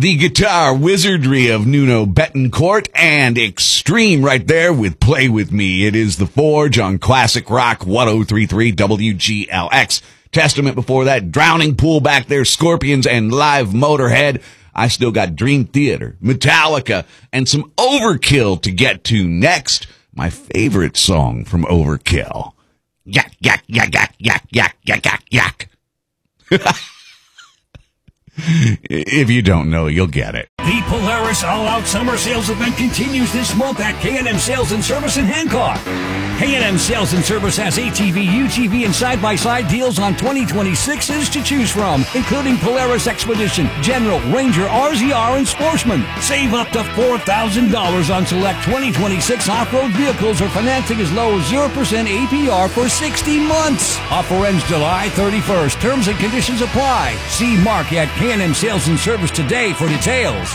The guitar wizardry of Nuno Bettencourt and Extreme right there with Play With Me. It is The Forge on Classic Rock 1033 WGLX. Testament before that, Drowning Pool back there, Scorpions and Live Motorhead. I still got Dream Theater, Metallica, and some Overkill to get to next. My favorite song from Overkill. Yak, yak, yak, yak, yak, yak, yak, yak, yak. If you don't know, you'll get it. The Polaris All-Out Summer Sales event continues this month at K&M Sales and Service in Hancock. K&M Sales and Service has ATV, UTV, and side-by-side deals on 2026s to choose from, including Polaris Expedition, General, Ranger, RZR, and Sportsman. Save up to $4,000 on select 2026 off-road vehicles or financing as low as 0% APR for 60 months. Offer ends July 31st. Terms and conditions apply. See Mark at K&M Sales and Service today for details.